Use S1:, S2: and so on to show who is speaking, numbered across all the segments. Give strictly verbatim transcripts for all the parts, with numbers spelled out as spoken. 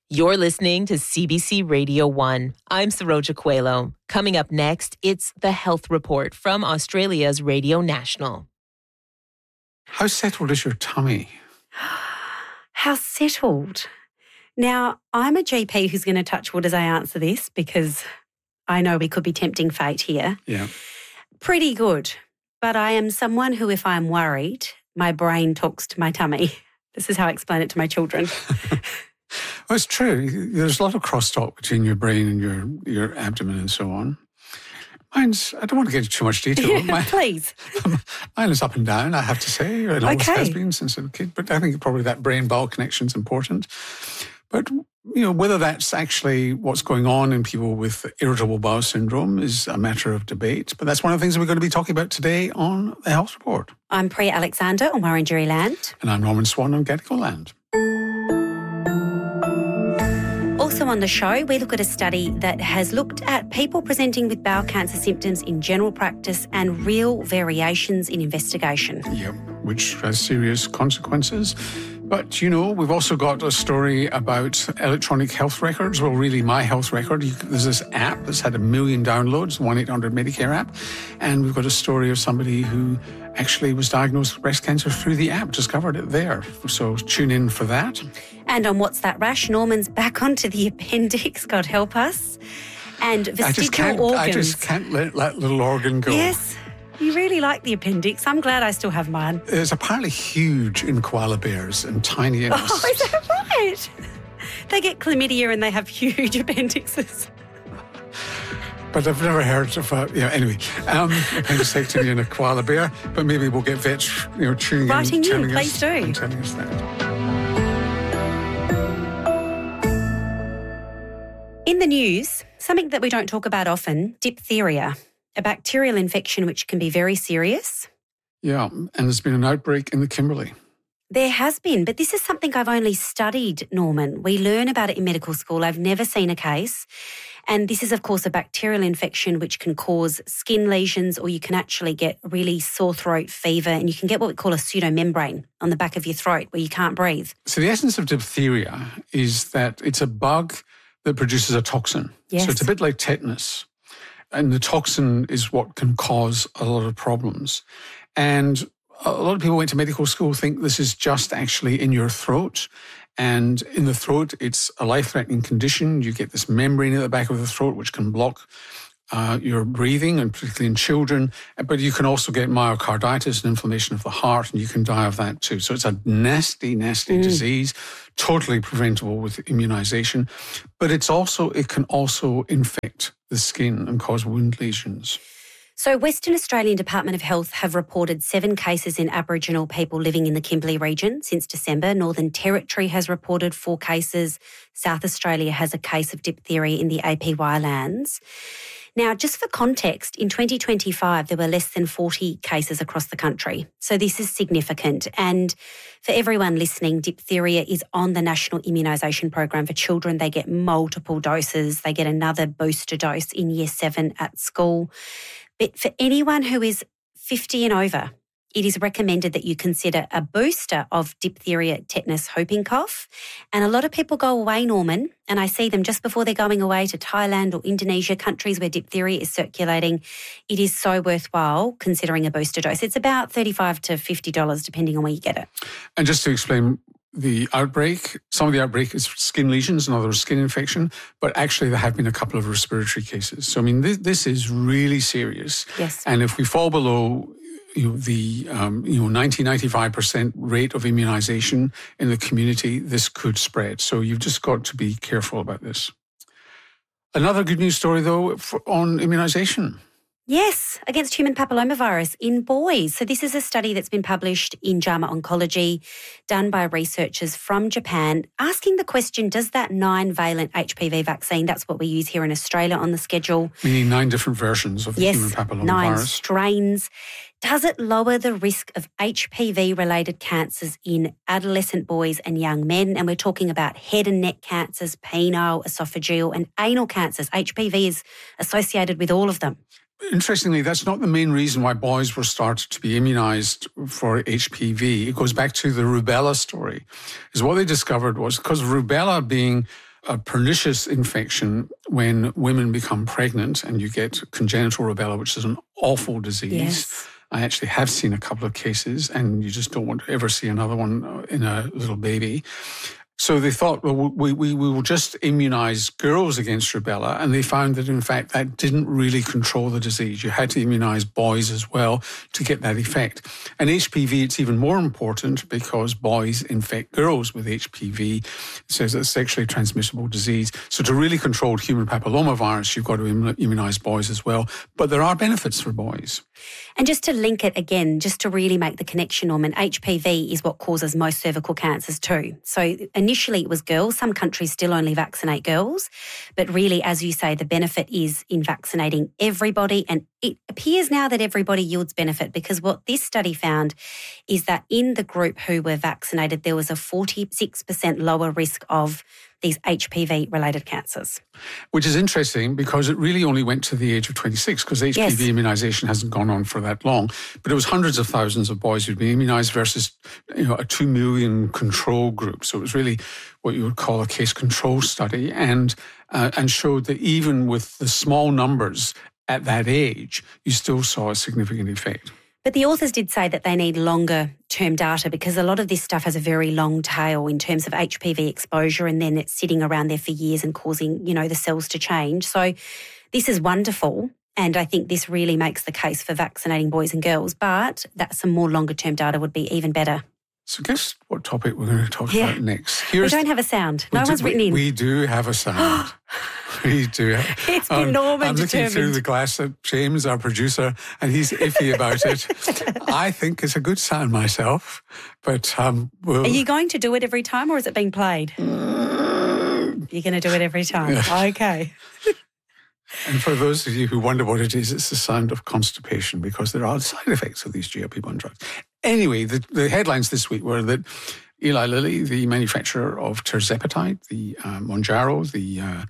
S1: You're listening to C B C Radio one. I'm Saroja Coelho. Coming up next, it's The Health Report from Australia's Radio National.
S2: How settled is your tummy?
S3: How settled? Now, I'm a G P who's going to touch wood as I answer this because I know we could be tempting fate here.
S2: Yeah.
S3: Pretty good. But I am someone who, if I'm worried, my brain talks to my tummy. This is how I explain it to my children.
S2: Well, it's true. There's a lot of crosstalk between your brain and your, your abdomen and so on. Mine's, I don't want to get into too much detail. Mine,
S3: Please.
S2: Mine is up and down, I have to say. It always
S3: Okay.
S2: has been since I was a kid. But I think probably that brain-bowel connection is important. But, you know, whether that's actually what's going on in people with irritable bowel syndrome is a matter of debate. But that's one of the things we're going to be talking about today on The Health Report.
S3: I'm Priya Alexander on Wurundjeri Land.
S2: And I'm Norman Swan on Gadigal Land.
S3: Also on the show, we look at a study that has looked at people presenting with bowel cancer symptoms in general practice and real variations in investigation.
S2: Yep, which has serious consequences. But, you know, we've also got a story about electronic health records. Well, really, My Health Record. You, there's this app that's had a million downloads, one eight hundred Medicare app. And we've got a story of somebody who actually was diagnosed with breast cancer through the app, discovered it there. So tune in for that.
S3: And on What's That Rash, Norman's back onto the appendix, God help us. And vestigial
S2: I just can't,
S3: organs.
S2: I just can't let that little organ go.
S3: Yes, you really like the appendix. I'm glad I still have mine.
S2: It's apparently huge in koala bears and tiny in us.
S3: Oh, is that right? They get chlamydia and they have huge appendixes.
S2: But I've never heard of a, you know, anyway, um, appendicectomy in a koala bear, but maybe we'll get vets, you know, tuning
S3: Writing
S2: in,
S3: in,
S2: telling
S3: please
S2: us,
S3: do.
S2: and telling us that.
S3: In the news, something that we don't talk about often, diphtheria, a bacterial infection which can be very serious.
S2: Yeah, and there's been an outbreak in the Kimberley.
S3: There has been, but this is something I've only studied, Norman. We learn about it in medical school. I've never seen a case. And this is, of course, a bacterial infection which can cause skin lesions, or you can actually get really sore throat, fever, and you can get what we call a pseudomembrane on the back of your throat where you can't breathe.
S2: So the essence of diphtheria is that it's a bug that produces a toxin.
S3: Yes.
S2: So it's a bit like tetanus. And the toxin is what can cause a lot of problems. And a lot of people who went to medical school think this is just actually in your throat. And in the throat, it's a life-threatening condition. You get this membrane at the back of the throat, which can block uh, your breathing, and particularly in children. But you can also get myocarditis, an inflammation of the heart, and you can die of that too. So it's a nasty, nasty mm. disease, totally preventable with immunization. But it's also it can also infect the skin and cause wound lesions.
S3: So Western Australian Department of Health have reported seven cases in Aboriginal people living in the Kimberley region since December. Northern Territory has reported four cases. South Australia has a case of diphtheria in the A P Y lands. Now, just for context, in twenty twenty-five, there were less than forty cases across the country. So this is significant. And for everyone listening, diphtheria is on the National Immunisation Program for children. They get multiple doses. They get another booster dose in year seven at school. But for anyone who is fifty and over, it is recommended that you consider a booster of diphtheria, tetanus, whooping cough. And a lot of people go away, Norman, and I see them just before they're going away to Thailand or Indonesia, countries where diphtheria is circulating. It is so worthwhile considering a booster dose. It's about thirty-five to fifty dollars depending on where you get it.
S2: And just to explain the outbreak, some of the outbreak is skin lesions, another skin infection, but actually there have been a couple of respiratory cases. So, I mean, this, this is really serious.
S3: Yes.
S2: And if we fall below you know, the um, you know ninety, ninety-five percent rate of immunization in the community, this could spread. So you've just got to be careful about this. Another good news story, though, for, on immunization.
S3: Yes, against human papillomavirus in boys. So this is a study that's been published in JAMA Oncology, done by researchers from Japan, asking the question, does that nine-valent H P V vaccine, that's what we use here in Australia on the schedule.
S2: Meaning nine different versions of the
S3: yes,
S2: human papillomavirus.
S3: nine strains. Does it lower the risk of H P V-related cancers in adolescent boys and young men? And we're talking about head and neck cancers, penile, esophageal and anal cancers. H P V is associated with all of them.
S2: Interestingly, that's not the main reason why boys were started to be immunized for H P V. It goes back to the rubella story. Is what they discovered was because rubella being a pernicious infection when women become pregnant and you get congenital rubella, which is an awful disease.
S3: Yes.
S2: I actually have seen a couple of cases, and you just don't want to ever see another one in a little baby. So they thought, well, we, we, we will just immunize girls against rubella. And they found that, in fact, that didn't really control the disease. You had to immunize boys as well to get that effect. And H P V, it's even more important because boys infect girls with H P V. It says it's a sexually transmissible disease. So to really control human papillomavirus, you've got to immunize boys as well. But there are benefits for boys.
S3: And just to link it again, just to really make the connection, Norman, H P V is what causes most cervical cancers too. So initially it was girls. Some countries still only vaccinate girls. But really, as you say, the benefit is in vaccinating everybody. And it appears now that everybody yields benefit, because what this study found is that in the group who were vaccinated, there was a forty-six percent lower risk of these H P V-related cancers.
S2: Which is interesting because it really only went to the age of twenty-six, because H P V yes. immunisation hasn't gone on for that long. But it was hundreds of thousands of boys who'd been immunised versus, you know, a two million control group. So it was really what you would call a case control study, and uh, and showed that even with the small numbers at that age, you still saw a significant effect.
S3: But the authors did say that they need longer term data, because a lot of this stuff has a very long tail in terms of H P V exposure, and then it's sitting around there for years and causing, you know, the cells to change. So this is wonderful. And I think this really makes the case for vaccinating boys and girls, but that some more longer term data would be even better.
S2: So guess what topic we're going to talk
S3: yeah.
S2: about next?
S3: Here's, we don't have a sound. No one's
S2: do,
S3: written
S2: we,
S3: in.
S2: We do have a sound. We do.
S3: It's been um, Norman
S2: I'm
S3: determined.
S2: looking through the glass at James, our producer, and he's iffy about it. I think it's a good sound myself, but um, we'll...
S3: Are you going to do it every time, or is it being played? Mm. You're going to do it every time. Yeah. Okay.
S2: And for those of you who wonder what it is, it's the sound of constipation, because there are side effects of these G L P one drugs. Anyway, the, the headlines this week were that Eli Lilly, the manufacturer of tirzepatide, the uh, Mounjaro, the uh,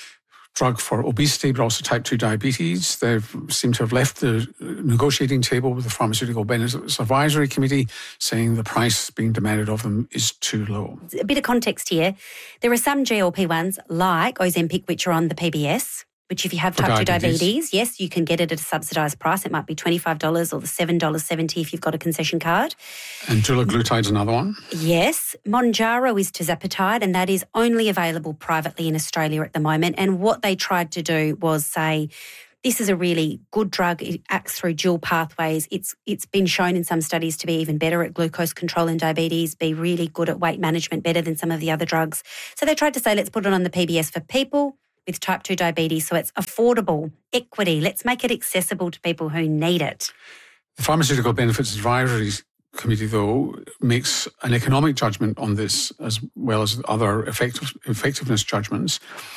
S2: drug for obesity, but also type two diabetes, they seem to have left the negotiating table with the Pharmaceutical Benefits Advisory Committee, saying the price being demanded of them is too low.
S3: A bit of context here. There are some G L P ones like Ozempic, which are on the P B S, which if you have type two diabetes, yes, you can get it at a subsidised price. It might be twenty-five dollars or the seven dollars seventy if you've got a concession card.
S2: And dulaglutide's another one?
S3: Yes. Mounjaro is tirzepatide, and that is only available privately in Australia at the moment. And what they tried to do was say, this is a really good drug. It acts through dual pathways. It's It's been shown in some studies to be even better at glucose control in diabetes, be really good at weight management, better than some of the other drugs. So they tried to say, let's put it on the P B S for people with type two diabetes, so it's affordable, equity. Let's make it accessible to people who need it.
S2: The Pharmaceutical Benefits Advisory Committee, though, makes an economic judgment on this as well as other effective, effectiveness judgments,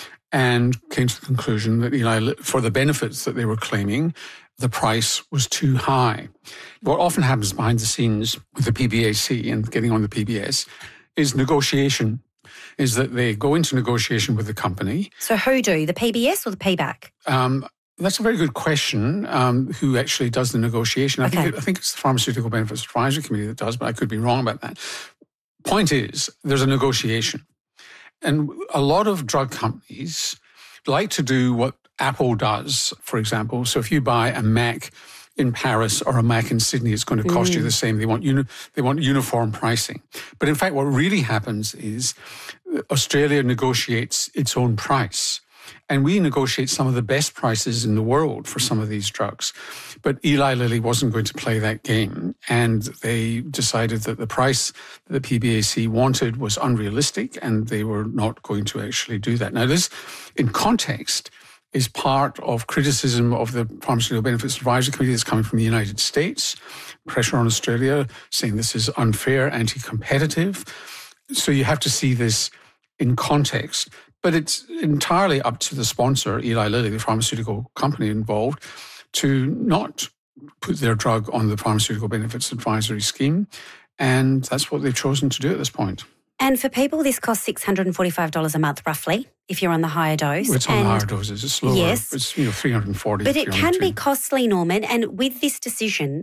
S2: and came to the conclusion that Eli, for the benefits that they were claiming, the price was too high. What often happens behind the scenes with the P B A C and getting on the P B S is negotiation. Is that they go into negotiation with the company.
S3: So who do? The P B S or the P BAC?
S2: Um, that's a very good question. Um, who actually does the negotiation? I,
S3: okay.
S2: think it, I think it's the Pharmaceutical Benefits Advisory Committee that does, but I could be wrong about that. Point is, there's a negotiation. And a lot of drug companies like to do what Apple does, for example. So if you buy a Mac in Paris or a Mac in Sydney, it's going to cost mm. you the same. They want uni- they want uniform pricing. But in fact, what really happens is Australia negotiates its own price. And we negotiate some of the best prices in the world for some of these drugs. But Eli Lilly wasn't going to play that game. And they decided that the price that the P B A C wanted was unrealistic, and they were not going to actually do that. Now, this, in context, is part of criticism of the Pharmaceutical Benefits Advisory Committee that's coming from the United States, pressure on Australia, saying this is unfair, anti-competitive. So you have to see this in context. But it's entirely up to the sponsor, Eli Lilly, the pharmaceutical company involved, to not put their drug on the Pharmaceutical Benefits Advisory Scheme. And that's what they've chosen to do at this point.
S3: And for people, this costs six hundred forty-five dollars a month, roughly, if you're on the higher dose.
S2: Well, it's on
S3: and
S2: the higher doses. It's slower.
S3: Yes.
S2: It's, you know, three hundred forty.
S3: But it can be costly, Norman. And with this decision,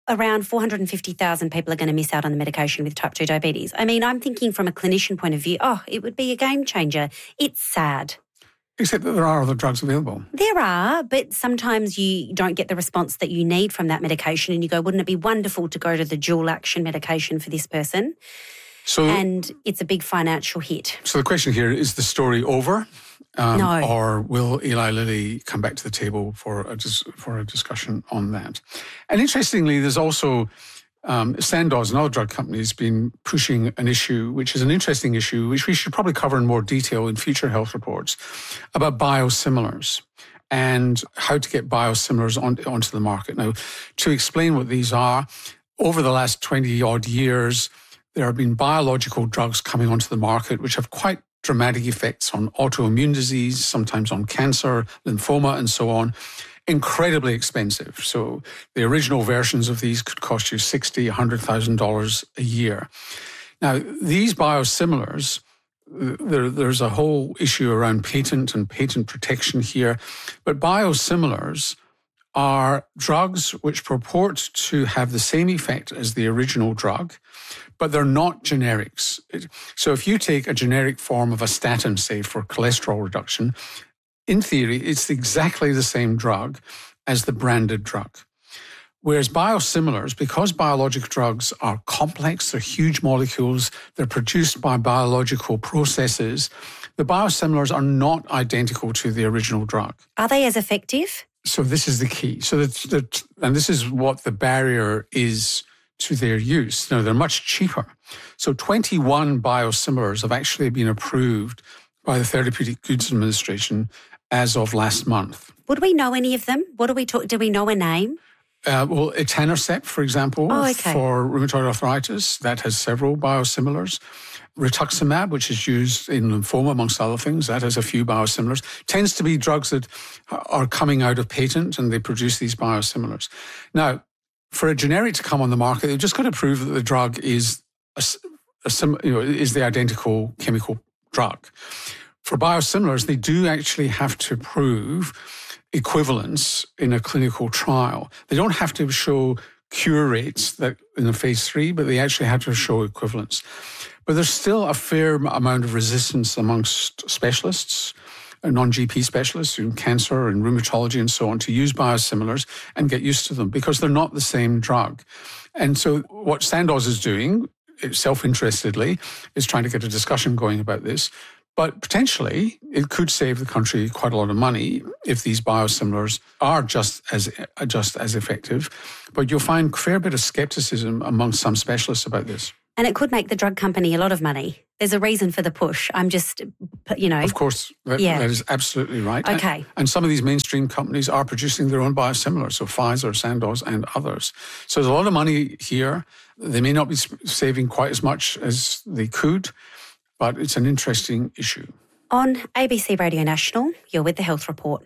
S3: around four hundred fifty thousand people are going to miss out on the medication with type two diabetes. I mean, I'm thinking from a clinician point of view, oh, it would be a game changer. It's sad.
S2: Except that there are other drugs available.
S3: There are, but sometimes you don't get the response that you need from that medication and you go, wouldn't it be wonderful to go to the dual action medication for this person?
S2: So,
S3: and it's a big financial hit.
S2: So the question here, is the story over? Um,
S3: no.
S2: Or will Eli Lilly come back to the table for a, for a discussion on that? And interestingly, there's also um, Sandoz, another drug company, has been pushing an issue, which is an interesting issue, which we should probably cover in more detail in future health reports, about biosimilars and how to get biosimilars on, onto the market. Now, to explain what these are, over the last twenty-odd years, there have been biological drugs coming onto the market which have quite dramatic effects on autoimmune disease, sometimes on cancer, lymphoma, and so on. Incredibly expensive. So the original versions of these could cost you sixty thousand dollars, one hundred thousand dollars a year. Now, these biosimilars, there, there's a whole issue around patent and patent protection here, but biosimilars are drugs which purport to have the same effect as the original drug, but they're not generics. So if you take a generic form of a statin, say, for cholesterol reduction, in theory, it's exactly the same drug as the branded drug. Whereas biosimilars, because biologic drugs are complex, they're huge molecules, they're produced by biological processes, the biosimilars are not identical to the original drug.
S3: Are they as effective?
S2: So this is the key. So that, that, and this is what the barrier is to their use. Now, they're much cheaper. So twenty-one biosimilars have actually been approved by the Therapeutic Goods Administration as of last month.
S3: Would we know any of them? What do we talk? Do we know a name?
S2: Uh, well, etanercept, for example,
S3: oh, okay.
S2: for rheumatoid arthritis, that has several biosimilars. Rituximab, which is used in lymphoma, amongst other things, that has a few biosimilars. Tends to be drugs that are coming out of patent and they produce these biosimilars. Now, for a generic to come on the market, they've just got to prove that the drug is a, a sim, you know, is the identical chemical drug. For biosimilars, they do actually have to prove equivalence in a clinical trial. They don't have to show cure rates that in a phase three, but they actually have to show equivalence. But there's still a fair amount of resistance amongst specialists, non-G P specialists in cancer and rheumatology and so on, to use biosimilars and get used to them because they're not the same drug. And so what Sandoz is doing, self-interestedly, is trying to get a discussion going about this. But potentially, it could save the country quite a lot of money if these biosimilars are just as just as effective. But you'll find a fair bit of skepticism among some specialists about this.
S3: And it could make the drug company a lot of money. There's a reason for the push. I'm just, you know.
S2: Of course, that,
S3: yeah.
S2: that is absolutely right.
S3: Okay.
S2: And, and some of these mainstream companies are producing their own biosimilars, so Pfizer, Sandoz, and others. So there's a lot of money here. They may not be saving quite as much as they could, but it's an interesting issue.
S3: On A B C Radio National, you're with the Health Report.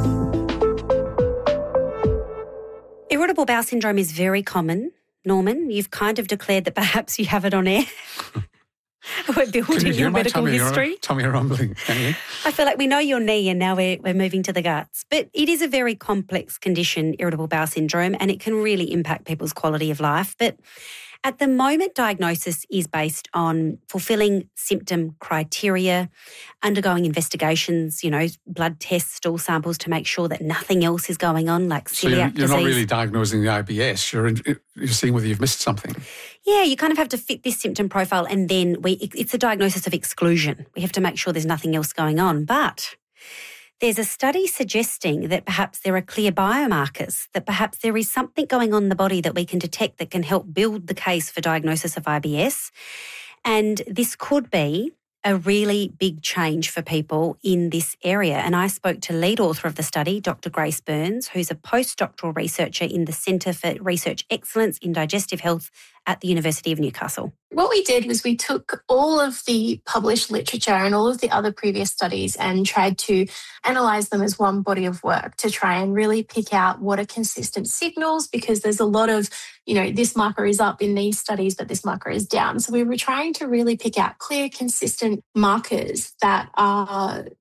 S3: Irritable bowel syndrome is very common. Norman, you've kind of declared that perhaps you have it on air. We're building your medical history.
S2: Tell me you're rumbling, can you?
S3: I feel like we know your knee and now we're, we're moving to the guts. But it is a very complex condition, irritable bowel syndrome, and it can really impact people's quality of life. But at the moment, diagnosis is based on fulfilling symptom criteria, undergoing investigations, you know, blood tests, stool samples to make sure that nothing else is going on, like celiac
S2: so you're, you're
S3: disease.
S2: You're not really diagnosing the I B S. You're in, you're seeing whether you've missed something.
S3: Yeah, you kind of have to fit this symptom profile, and then we it's a diagnosis of exclusion. We have to make sure there's nothing else going on. But there's a study suggesting that perhaps there are clear biomarkers, that perhaps there is something going on in the body that we can detect that can help build the case for diagnosis of I B S. And this could be a really big change for people in this area. And I spoke to lead author of the study, Doctor Grace Burns, who's a postdoctoral researcher in the Centre for Research Excellence in Digestive Health at the University of Newcastle.
S4: What we did was we took all of the published literature and all of the other previous studies and tried to analyse them as one body of work to try and really pick out what are consistent signals, because there's a lot of, you know, this marker is up in these studies, but this marker is down. So we were trying to really pick out clear, consistent markers that are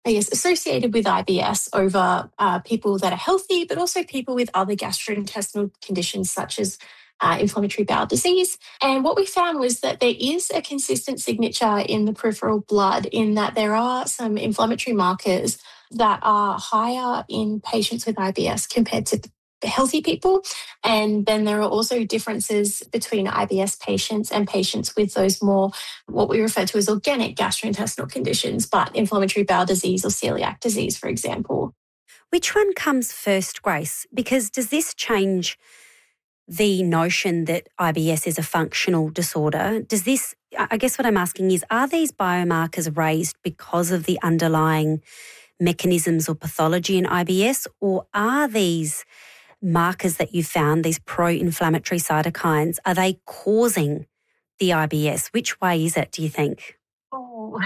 S4: I guess, associated with I B S over uh, people that are healthy, but also people with other gastrointestinal conditions such as uh, inflammatory bowel disease. And what we found was that there is a consistent signature in the peripheral blood in that there are some inflammatory markers that are higher in patients with I B S compared to healthy people. And then there are also differences between I B S patients and patients with those more, what we refer to as organic gastrointestinal conditions, but inflammatory bowel disease or celiac disease, for example.
S3: Which one comes first, Grace? Because does this change the notion that I B S is a functional disorder? Does this, I guess what I'm asking is, are these biomarkers raised because of the underlying mechanisms or pathology in I B S, or are these markers that you found, these pro-inflammatory cytokines, are they causing the I B S? Which way is it, do you think?
S4: Oh,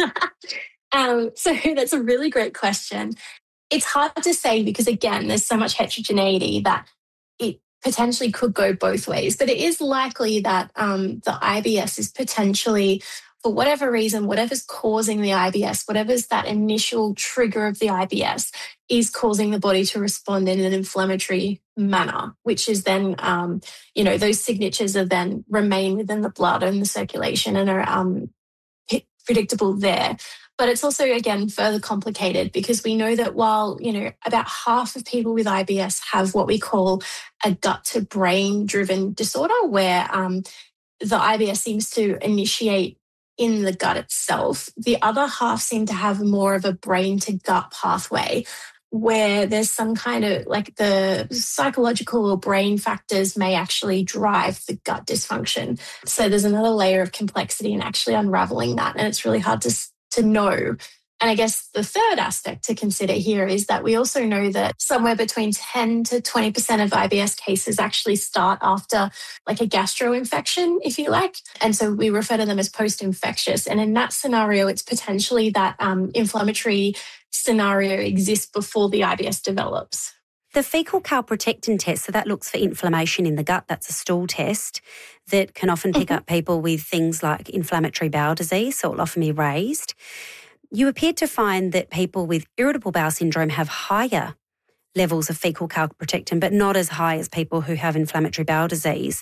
S4: um, so that's a really great question. It's hard to say because, again, there's so much heterogeneity that it potentially could go both ways. But it is likely that um, the I B S is potentially, for whatever reason, whatever's causing the I B S, whatever's that initial trigger of the I B S, is causing the body to respond in an inflammatory manner, which is then, um, you know, those signatures are then remain within the blood and the circulation and are um, predictable there. But it's also, again, further complicated because we know that while, you know, about half of people with I B S have what we call a gut to brain driven disorder where um, the I B S seems to initiate in the gut itself. The other half seem to have more of a brain to gut pathway where there's some kind of like the psychological or brain factors may actually drive the gut dysfunction. So there's another layer of complexity in actually unraveling that. And it's really hard to, to know. And I guess the third aspect to consider here is that we also know that somewhere between ten to twenty percent of I B S cases actually start after like a gastro infection, if you like. And so we refer to them as post-infectious. And in that scenario, it's potentially that um, inflammatory scenario exists before the I B S develops.
S3: The fecal calprotectin test, so that looks for inflammation in the gut. That's a stool test that can often pick up people with things like inflammatory bowel disease, so it'll often be raised. You appeared to find that people with irritable bowel syndrome have higher levels of fecal calprotectin, but not as high as people who have inflammatory bowel disease.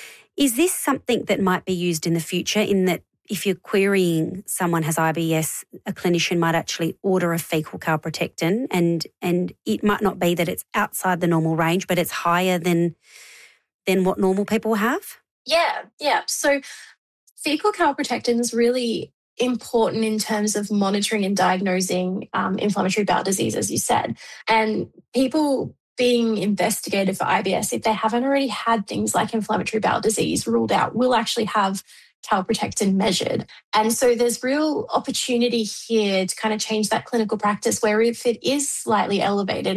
S3: Is this something that might be used in the future, in that if you're querying someone has I B S, a clinician might actually order a fecal calprotectin and and it might not be that it's outside the normal range, but it's higher than than what normal people have?
S4: Yeah, yeah. So fecal calprotectin is really important in terms of monitoring and diagnosing um, inflammatory bowel disease, as you said. And people being investigated for I B S, if they haven't already had things like inflammatory bowel disease ruled out, will actually have calprotectin measured. And so there's real opportunity here to kind of change that clinical practice where if it is slightly elevated,